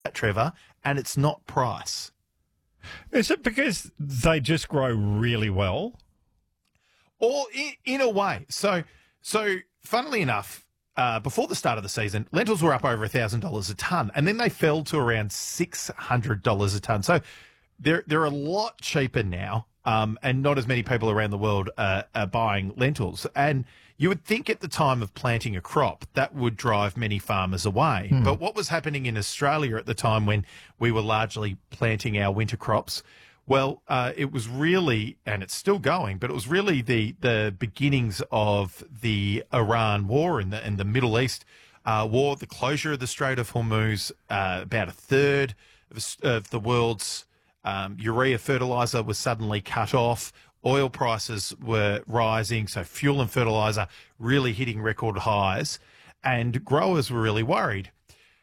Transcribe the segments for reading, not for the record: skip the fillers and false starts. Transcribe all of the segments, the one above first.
Trevor, and it's not price. Is it because they just grow really well? Or in a way. So funnily enough, before the start of the season, lentils were up over $1,000 a tonne, and then they fell to around $600 a tonne. So they're a lot cheaper now, and not as many people around the world are buying lentils. And you would think at the time of planting a crop, that would drive many farmers away. But what was happening in Australia at the time when we were largely planting our winter crops, well, it was really, and it's still going, but it was really the beginnings of the Iran war in the Middle East war, the closure of the Strait of Hormuz. About a third of the world's urea fertilizer was suddenly cut off. Oil prices were rising, so fuel and fertilizer really hitting record highs, and growers were really worried.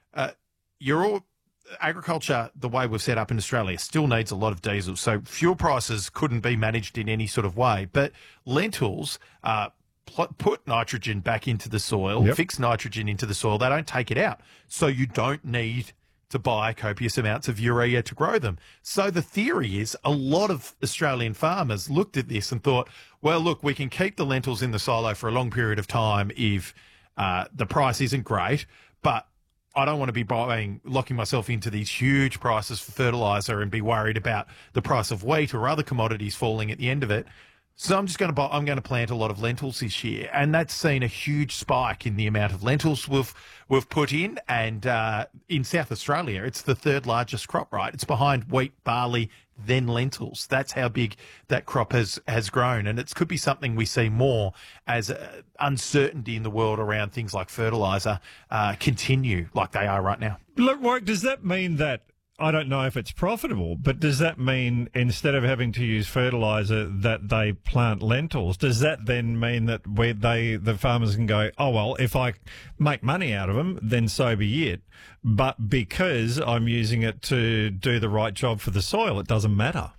Agriculture, the way we've set up in Australia, still needs a lot of diesel, so fuel prices couldn't be managed in any sort of way. But lentils put nitrogen back into the soil, fix nitrogen into the soil. They don't take it out, so you don't need to buy copious amounts of urea to grow them. So the theory is a lot of Australian farmers looked at this and thought, well, look, we can keep the lentils in the silo for a long period of time if the price isn't great, but I don't want to be locking myself into these huge prices for fertilizer and be worried about the price of wheat or other commodities falling at the end of it. So I'm going to plant a lot of lentils this year, and that's seen a huge spike in the amount of lentils we've put in. And in South Australia, it's the third largest crop, right? It's behind wheat, barley, then lentils. That's how big that crop has grown, and it could be something we see more as uncertainty in the world around things like fertilizer continue like they are right now. Look, Warwick, does that mean that, I don't know if it's profitable, but does that mean instead of having to use fertilizer that they plant lentils? Does that then mean that the farmers can go, oh, well, if I make money out of them, then so be it. But because I'm using it to do the right job for the soil, it doesn't matter.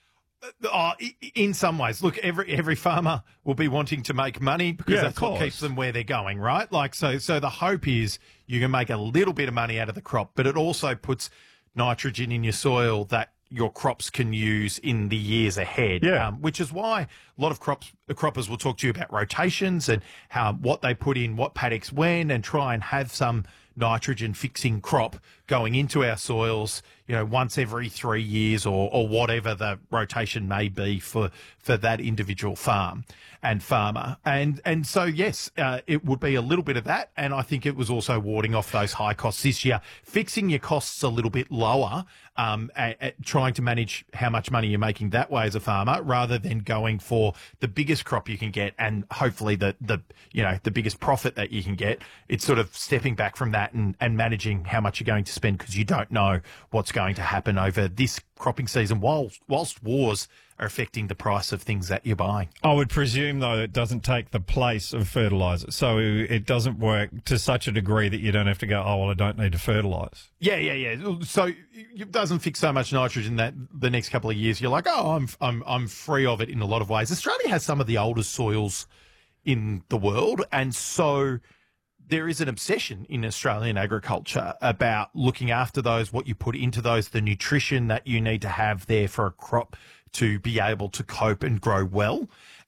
In some ways, look, every farmer will be wanting to make money because that's what keeps them where they're going, right? Like, so the hope is you can make a little bit of money out of the crop, but it also puts nitrogen in your soil that your crops can use in the years ahead, which is why a lot of croppers will talk to you about rotations and what they put in, what paddocks when, and try and have some nitrogen fixing crop going into our soils, once every 3 years or whatever the rotation may be for that individual farm and farmer. And so, yes, it would be a little bit of that. And I think it was also warding off those high costs this year, fixing your costs a little bit lower, trying to manage how much money you're making that way as a farmer rather than going for the biggest crop you can get and hopefully the biggest profit that you can get. It's sort of stepping back from that and managing how much you're going to spend because you don't know what's going to happen over this cropping season whilst wars are affecting the price of things that you're buying. I would presume, though, it doesn't take the place of fertiliser. So it doesn't work to such a degree that you don't have to go, oh, well, I don't need to fertilise. Yeah. So it doesn't fix so much nitrogen that the next couple of years you're like, oh, I'm free of it in a lot of ways. Australia has some of the oldest soils in the world, and so there is an obsession in Australian agriculture about looking after those, what you put into those, the nutrition that you need to have there for a crop to be able to cope and grow well.